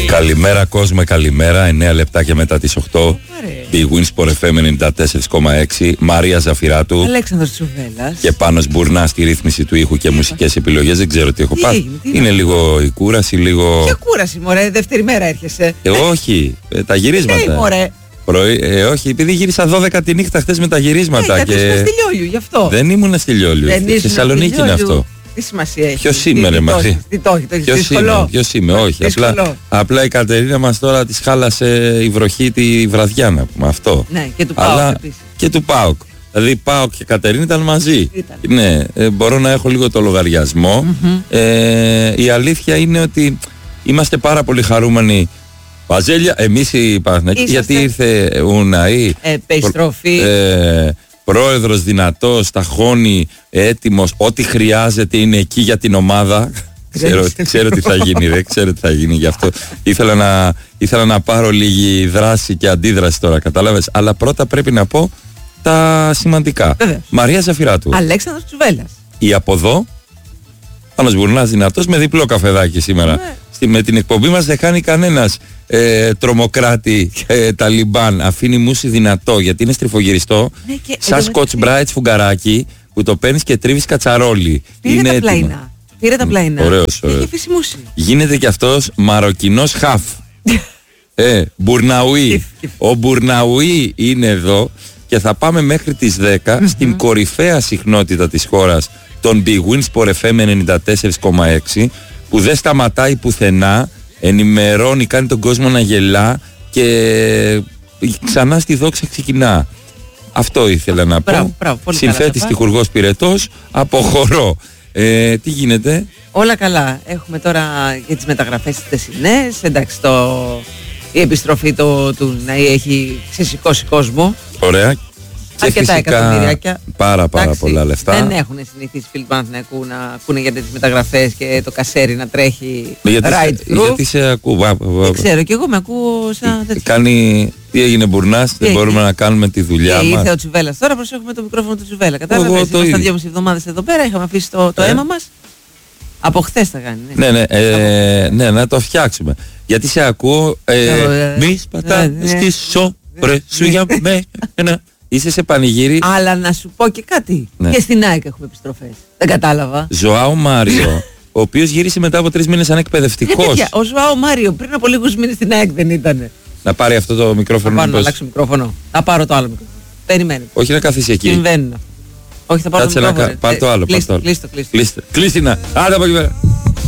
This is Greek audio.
Καλημέρα κόσμο, καλημέρα. 9 λεπτάκια μετά τις 8. Η Winsport FM 94,6. Μαρία Ζαφυράτου. Αλέξανδρος Τσουβέλλας. Και Πάνος Μπουρνάς στη ρύθμιση του ήχου και μουσικές επιλογές. Δεν ξέρω τι έχω πάρει. Είναι λίγο η κούραση, λίγο. Ποια κούραση, μωρέ, δεύτερη μέρα έρχεσαι. Όχι, τα γυρίσματα. Μωρέ. Όχι, επειδή γύρισα 12 τη νύχτα χθες με τα γυρίσματα. Και ήσουν στη Λιόλιου, γι' αυτό. Δεν ήμουν στη Λιόλιου. Στη Θεσσαλονίκη είναι αυτό. Τι σημασία έχει. Ποιος είμαι ρε μαζί. Ποιος είμαι, όχι. Απλά η Κατερίνα μας τώρα της χάλασε η βροχή τη βραδιά, να πούμε αυτό. Ναι, και του ΠΑΟΚ επίσης. Και του ΠΑΟΚ. Δηλαδή ΠΑΟΚ και Κατερίνα ήταν μαζί. Ναι, μπορώ να έχω λίγο το λογαριασμό. Η αλήθεια είναι ότι είμαστε πάρα πολύ χαρούμενοι. Βαζέλια, εμείς οι Παναθηναϊκοί, γιατί ήρθε Ουναή. Περιστροφή. Πρόεδρος δυνατός, ταχώνει, έτοιμος, ό,τι χρειάζεται είναι εκεί για την ομάδα. Ξέρω τι θα γίνει ρε, ξέρω τι θα γίνει, γι' αυτό ήθελα να πάρω λίγη δράση και αντίδραση τώρα, κατάλαβες. Αλλά πρώτα πρέπει να πω τα σημαντικά. Μαρία Ζαφυράτου. Αλέξανδρος Τσουβέλλας. Η από εδώ, Πάνος Μπουρνάς δυνατός, με διπλό καφεδάκι σήμερα. Με την εκπομπή μας δεν χάνει κανένας τρομοκράτη Ταλιμπάν. Αφήνει μουσι δυνατό γιατί είναι στριφογυριστό. Σαν σκοτς μπράιτς φουγκαράκι που το παίρνεις και τρίβεις κατσαρόλι. Πήρε τα πλαϊνά. Πήρε τα πλαϊνά. Ωραίος. Έχει αφήσει μουσι. Γίνεται και αυτός μαροκινός χαφ. Μπουρναουί. Ο Μπουρναουί είναι εδώ και θα πάμε μέχρι τις 10 στην κορυφαία συχνότητα της χώρας, τον Big Winsport FM 94,6, που δεν σταματάει πουθενά, ενημερώνει, κάνει τον κόσμο να γελά και ξανά στη δόξα ξεκινά. Αυτό ήθελα να πω. Συνθέτης τυχουργός πυρετός, αποχωρώ. Τι γίνεται? Όλα καλά. Έχουμε τώρα για τις μεταγραφές τις τεσσινές. Εντάξει, η επιστροφή του να έχει ξεσηκώσει κόσμο. Ωραία. Αρκετά εκατομμυριάκια. Πάρα πολλά λεφτά. Δεν έχουν συνηθίσει φίλοι του Παναθηναϊκού να ακούνε για τις μεταγραφές και το κασέρι να τρέχει γιατί σε ακούω. Δεν ξέρω, και εγώ με ακούω σαν τέτοιο. Τι έγινε Μπουρνάς, δεν μπορούμε να κάνουμε τη δουλειά μας. Ήρθε ο Τσουβέλλας, τώρα προσέχουμε το μικρόφωνο του Τσουβέλλα. Κατάλαβες, ήμασταν 2,5 εβδομάδες εδώ πέρα, είχαμε αφήσει το αίμα μας. Από χθες θα κάνει. Ναι, να το φτιάξουμε. Γιατί σε ακούω, μη σπατάς τη σόμπρε σου για μένα. Είσαι σε πανηγύρι. Αλλά να σου πω και κάτι. Και στην ΑΕΚ έχουμε επιστροφές. Δεν κατάλαβα. Ζωάο Μάριο, ο οποίος γύρισε μετά από 3 μήνες σαν εκπαιδευτικός. Ο Ζωάο Μάριο πριν από λίγους μήνες στην ΑΕΚ δεν ήτανε. Να πάρει αυτό το μικρόφωνο. Θα πάρω να αλλάξω μικρόφωνο. Θα πάρω το άλλο μικρόφωνο. Περιμένει. Όχι να καθίσει εκεί. Συμβαίνουν. Όχι, θα πάρω το μικρόφωνο. Πάρ' το άλλο. Κλείστε. Κλείστη να. Άντε από εκεί πέρα.